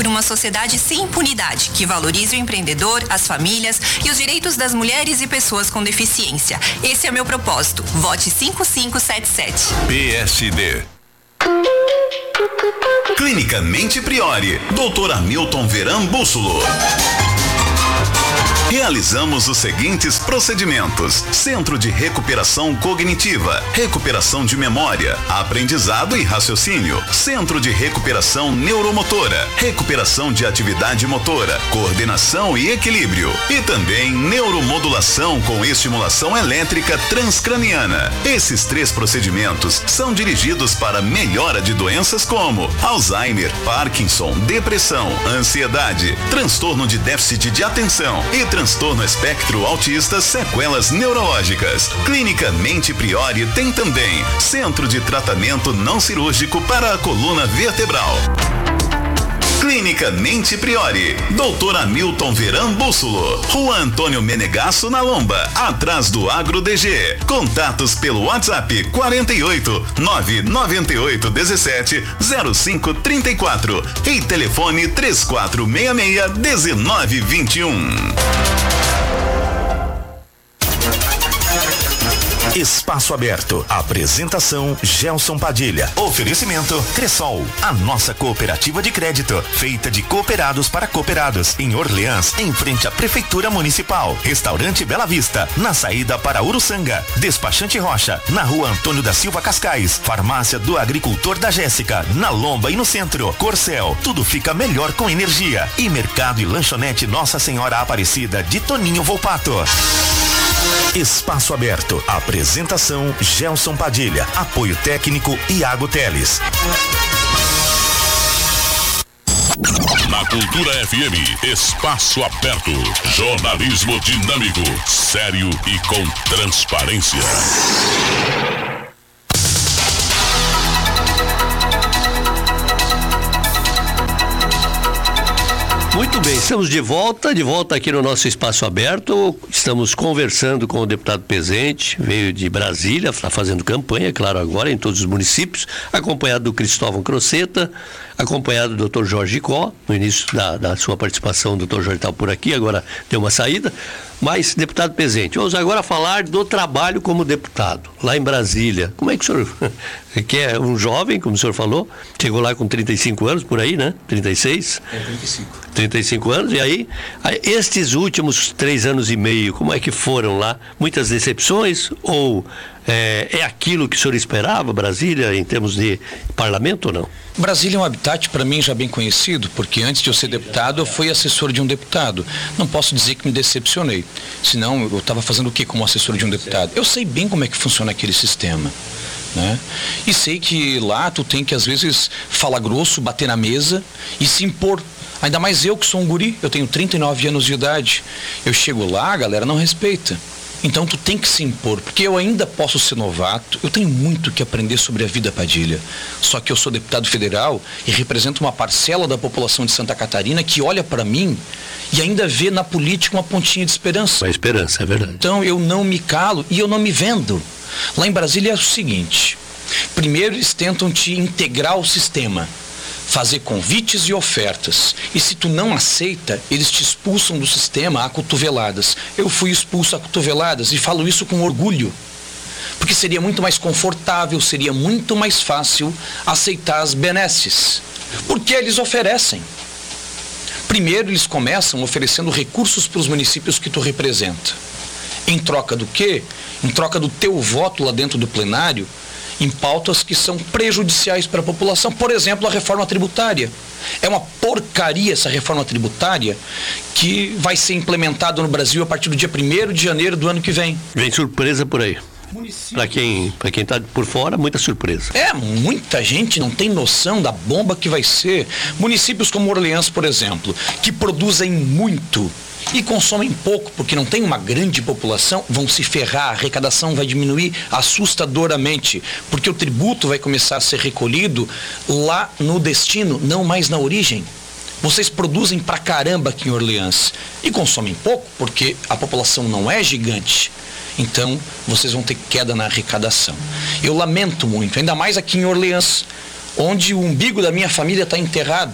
Por uma sociedade sem impunidade, que valorize o empreendedor, as famílias e os direitos das mulheres e pessoas com deficiência. Esse é meu propósito. Vote 5577. PSD. Clínica Mente Priori, Dr. Hamilton Veran Bússolo. Realizamos os seguintes procedimentos: Centro de Recuperação Cognitiva, Recuperação de Memória, Aprendizado e Raciocínio, Centro de Recuperação Neuromotora, Recuperação de Atividade Motora, Coordenação e Equilíbrio, e também Neuromodulação com Estimulação Elétrica Transcraniana. Esses 3 procedimentos são dirigidos para melhora de doenças como Alzheimer, Parkinson, depressão, ansiedade, transtorno de déficit de atenção e transtorno espectro autista, sequelas neurológicas. Clínica Mente Priori tem também Centro de Tratamento Não Cirúrgico para a Coluna Vertebral. Clínica Mente Priori, Dr. Hamilton Veran Bússolo, Rua Antônio Menegasso, na Lomba, atrás do Agro DG. Contatos pelo WhatsApp 48 998 17 0534 e telefone 3466 1921. Espaço Aberto. Apresentação Gelson Padilha. Oferecimento Cressol, a nossa cooperativa de crédito, feita de cooperados para cooperados, em Orleans, em frente à Prefeitura Municipal. Restaurante Bela Vista, na saída para Uruçanga. Despachante Rocha, na Rua Antônio da Silva Cascais. Farmácia do Agricultor da Jéssica, na Lomba e no centro. Corcel, tudo fica melhor com energia. E Mercado e Lanchonete Nossa Senhora Aparecida, de Toninho Volpato. Espaço Aberto. Apresentação Gelson Padilha. Apoio técnico Iago Teles. Na Cultura FM, Espaço Aberto. Jornalismo dinâmico, sério e com transparência. Muito bem, estamos de volta aqui no nosso Espaço Aberto. Estamos conversando com o deputado Pezente, veio de Brasília, está fazendo campanha, claro, agora em todos os municípios, acompanhado do Cristóvão Croceta, acompanhado do Dr. Jorge Có. No início da sua participação, o Dr. Jorge estava por aqui, agora deu uma saída. Mas, deputado Pezente, vamos agora falar do trabalho como deputado, lá em Brasília. Como é que o senhor, que é um jovem, como o senhor falou, chegou lá com 35 anos, por aí, né? 36? 35 anos, e aí, estes últimos 3 anos e meio, como é que foram lá? Muitas decepções ou é aquilo que o senhor esperava, Brasília, em termos de parlamento ou não? Brasília é um habitat, para mim, já bem conhecido, porque antes de eu ser deputado, eu fui assessor de um deputado. Não posso dizer que me decepcionei, senão eu estava fazendo o quê como assessor de um deputado? Eu sei bem como é que funciona aquele sistema, né? E sei que lá tu tem que, às vezes, falar grosso, bater na mesa e se impor. Ainda mais eu que sou um guri, eu tenho 39 anos de idade. Eu chego lá, a galera não respeita. Então tu tem que se impor, porque eu ainda posso ser novato, eu tenho muito que aprender sobre a vida, Padilha. Só que eu sou deputado federal e represento uma parcela da população de Santa Catarina que olha para mim e ainda vê na política uma pontinha de esperança. Uma esperança, é verdade. Então eu não me calo e eu não me vendo. Lá em Brasília é o seguinte: primeiro eles tentam te integrar ao sistema, fazer convites e ofertas. E se tu não aceita, eles te expulsam do sistema a cotoveladas. Eu fui expulso a cotoveladas e falo isso com orgulho. Porque seria muito mais confortável, seria muito mais fácil aceitar as benesses. Porque eles oferecem. Primeiro eles começam oferecendo recursos para os municípios que tu representa. Em troca do quê? Em troca do teu voto lá dentro do plenário, em pautas que são prejudiciais para a população. Por exemplo, a reforma tributária. É uma porcaria essa reforma tributária que vai ser implementada no Brasil a partir do dia 1º de janeiro do ano que vem. Vem surpresa por aí. Para quem está por fora, muita surpresa. Muita gente não tem noção da bomba que vai ser. Municípios como Orleans, por exemplo, que produzem muito e consomem pouco, porque não tem uma grande população, vão se ferrar, a arrecadação vai diminuir assustadoramente, porque o tributo vai começar a ser recolhido lá no destino, não mais na origem. Vocês produzem pra caramba aqui em Orleans e consomem pouco, porque a população não é gigante. Então, vocês vão ter queda na arrecadação. Eu lamento muito, ainda mais aqui em Orleans, onde o umbigo da minha família está enterrado.